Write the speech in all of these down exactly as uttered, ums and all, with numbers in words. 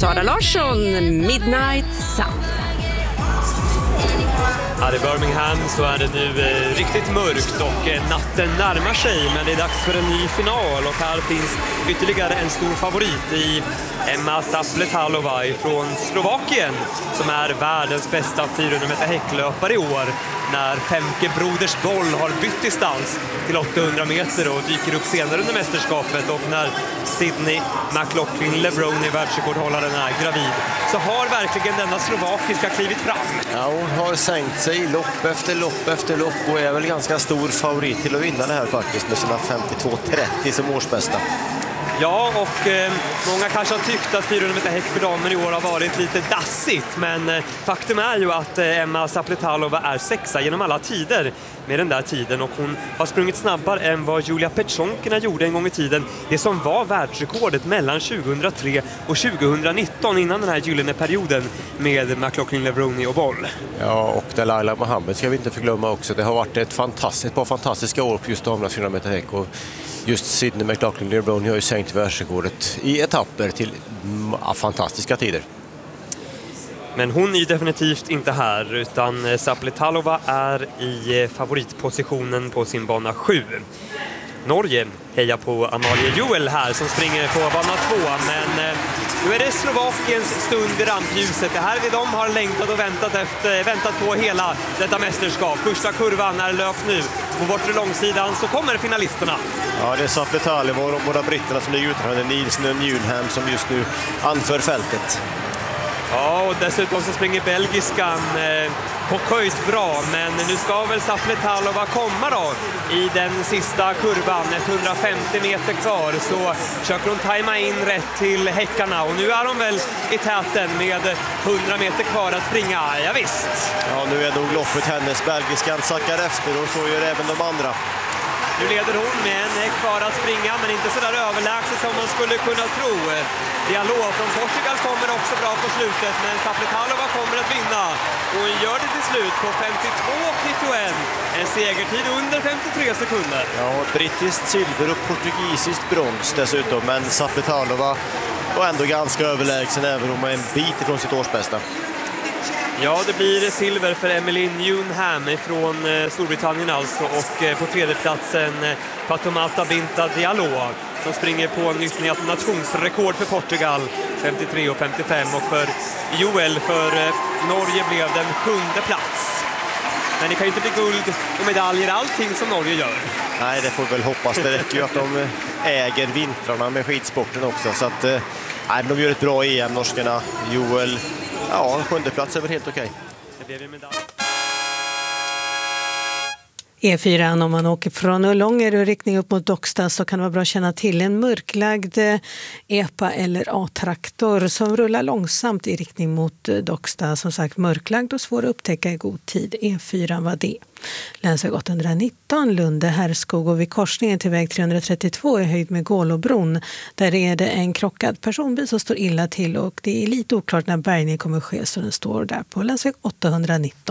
Sara Larsson, Midnight Sun. Här i Birmingham så är det nu eh, riktigt mörkt och eh, natten närmar sig, men det är dags för en ny final och här finns ytterligare en stor favorit i Emma Zapletalova från Slovakien som är världens bästa fyrahundra meter häcklöpare i år när Femke Broders boll har bytt distans till åttahundra meter och dyker upp senare under mästerskapet, och när Sydney McLaughlin-Levrone, världsrekordhållaren, är gravid så har verkligen denna slovakiska klivit fram. Ja, hon har sänkt sig lopp efter lopp efter lopp och är väl ganska stor favorit till att vinna det här faktiskt med sina femtiotvå trettio som årsbästa. Ja, och eh, många kanske har tyckt att fyrahundra meter häck för damer i år har varit lite dassigt, men eh, faktum är ju att eh, Emma Zapletalova är sexa genom alla tider med den där tiden, och hon har sprungit snabbare än vad Julia Petchonkina gjorde en gång i tiden, det som var världsrekordet mellan tjugohundratre och tjugohundranitton innan den här gyllene perioden med McLaughlin, Levrone och boll. Ja, och Delilah Mohammed ska vi inte förglömma också. Det har varit ett fantastiskt, par fantastiska år på just damernas fyrahundra meter häck, och just Sydney McLaughlin Levrone har ju sänkt världsrekordet i etapper till ja, fantastiska tider. Men hon är ju definitivt inte här, utan Zapletalova är i favoritpositionen på sin bana sju. Norge hejar på Amalie Juel här som springer på bana två, men nu är det Slovakiens stund i rampljuset. Det här är det de har längtat och väntat, efter, väntat på hela detta mästerskap. Första kurvan är löpt nu. På bortre långsidan så kommer finalisterna. Ja, det är Zapletalova och de båda britterna som ligger utanför, Nielsen och Newnham som just nu anför fältet. Ja, och dessutom så springer belgiskan eh, på höjd bra, men nu ska väl Zapletalova komma då i den sista kurvan, etthundrafemtio meter kvar, så försöker hon tajma in rätt till häckarna, och nu är hon väl i täten med hundra meter kvar att springa, ja visst. Ja, nu är nog loppet hennes, belgiskan sackar efter och så gör även de andra. Nu leder hon med en häck kvar att springa, men inte så där överlägset som man skulle kunna tro. Dialog från Portugal kommer också bra på slutet, men Zapletalova kommer att vinna. Och hon gör det till slut på femtiotvå nittionio, en segertid under femtiotre sekunder. Ja, brittiskt silver och portugisiskt brons dessutom, men Zapletalova var ändå ganska överlägsen även om hon är en bit ifrån sitt årsbästa. Ja, det blir silver för Emily Newnham från Storbritannien alltså, och på tredjeplatsen Fatoumata Binta Diallo som springer på nytt nationsrekord för Portugal, femtiotre och femtiofem, och för Joel för Norge blev den sjunde plats. Men det kan ju inte bli guld och medaljer allting som Norge gör. Nej, det får väl hoppas. Det räcker ju att de äger vintrarna med skidsporten också, så att nej, de gör ett bra E M, norskarna. Joel, ja, sjunde plats är väl helt okej. Det blev ju medalj. E fyra, om man åker från Ullånger och riktning upp mot Docksta, så kan det vara bra att känna till en mörklagd E P A eller A-traktor som rullar långsamt i riktning mot Docksta. Som sagt, mörklagd och svår att upptäcka i god tid. E fyra var det. Länsväg åttahundranitton, Lunde, Härskog, och vid korsningen till väg trehundratrettiotvå i höjd med Gålåbron. Där är det en krockad personbil som står illa till, och det är lite oklart när bärgningen kommer ske, så den står där på länsväg åttahundranitton.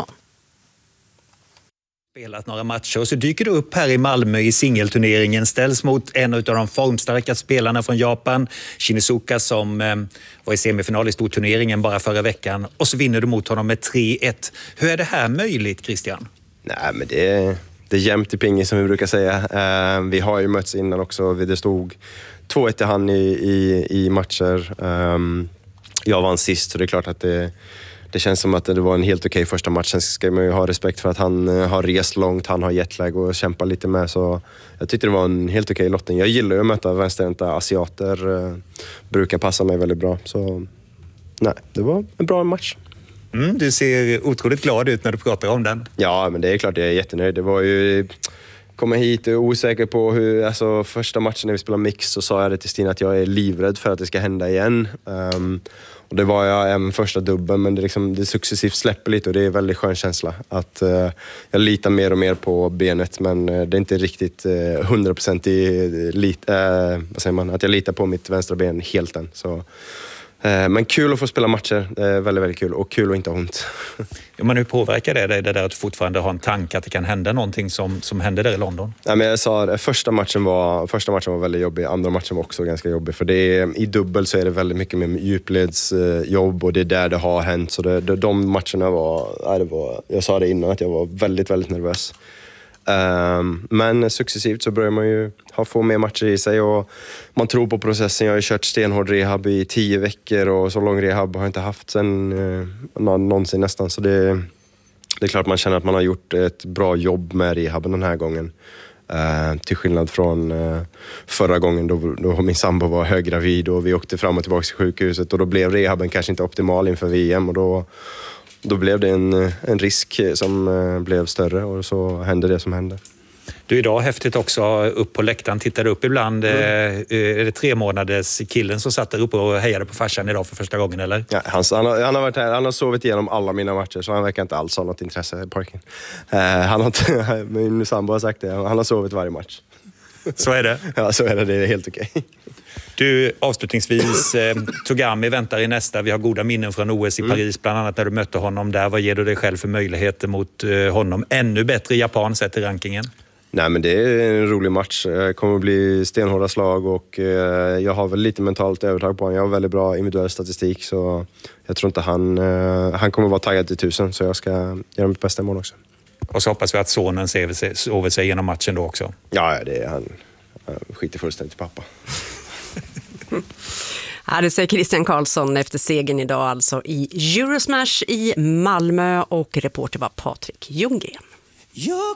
Spelat några matcher och så dyker du upp här i Malmö i singelturneringen, ställs mot en av de formstarka spelarna från Japan, Shinizuka, som eh, var i semifinal i storturneringen bara förra veckan, och så vinner du mot honom med tre ett. Hur är det här möjligt, Christian? Nej, men det är, det är jämnt i pingis som vi brukar säga. Uh, vi har ju mötts innan också, det stod två ett i hand i, i, i matcher. Um, jag vann sist, så det är klart att det Det känns som att det var en helt okej första match. Sen ska man ju ha respekt för att han har rest långt, han har jetlag och kämpar lite med. Så jag tyckte det var en helt okej lottning. Jag gillar ju att möta vänsterhänta asiater. Brukar passa mig väldigt bra. Så nej, det var en bra match. Mm, du ser otroligt glad ut när du pratar om den. Ja, men det är klart jag är jättenöjd. Det var ju... Komma hit och osäker på hur... Alltså första matchen när vi spelade mix så sa jag det till Stina att jag är livrädd för att det ska hända igen. Um, Och det var jag även första dubben, men det, liksom, det successivt släpper lite och det är en väldigt skön känsla. Att uh, jag litar mer och mer på benet, men uh, det är inte riktigt hundra procent uh, lit, uh, vad säger man, att jag litar på mitt vänstra ben helt än. Så Men kul att få spela matcher, det är väldigt, väldigt kul och kul att inte ha ont. Ja, men hur påverkar det dig, det där att fortfarande ha en tanke att det kan hända någonting som, som hände där i London? Ja, men jag sa det, första matchen, var, första matchen var väldigt jobbig, andra matchen var också ganska jobbig. För det är, i dubbel så är det väldigt mycket med djupledsjobb och det är där det har hänt. Så det, de matcherna var, ja, det var, jag sa det innan att jag var väldigt, väldigt nervös. Um, men successivt så börjar man ju ha få mer matcher i sig och man tror på processen. Jag har ju kört stenhård rehab i tio veckor och så lång rehab har jag inte haft sen uh, någonsin nästan. Så det, det är klart man känner att man har gjort ett bra jobb med rehaben den här gången. Uh, till skillnad från uh, förra gången då, då min sambo var höggravid och vi åkte fram och tillbaka till sjukhuset och då blev rehaben kanske inte optimal inför V M och då Då blev det en, en risk som eh, blev större och så hände det som hände. Du, idag häftigt också upp på läktaren, tittade upp ibland. Mm. Eh, är det tre månaders killen som satt där uppe och hejade på farsan idag för första gången, eller? Ja, han, han, har, han har varit här, han har sovit igenom alla mina matcher så han verkar inte alls ha något intresse i parken. Eh, han har inte, min sambo har sagt det, han har sovit varje match. Så är det? Ja, så är det. Det är helt okej. Du, avslutningsvis, eh, Togami väntar i nästa. Vi har goda minnen från O S i Paris, mm. bland annat när du mötte honom där. Vad ger du dig själv för möjligheter mot eh, honom? Ännu bättre Japan sett i rankingen? Nej, men det är en rolig match. Det kommer att bli stenhårda slag och eh, jag har väl lite mentalt övertag på honom. Jag har väldigt bra individuell statistik så jag tror inte han... Eh, han kommer att vara taggad till tusen så jag ska göra mitt bästa imorgon också. Och så hoppas vi att sonen sover sig genom matchen då också. Ja, det är han. Han skiter fullständigt i pappa. Ja, det säger Christian Karlsson efter segern idag alltså i Eurosmash i Malmö och reporter var Patrik Ljunggren.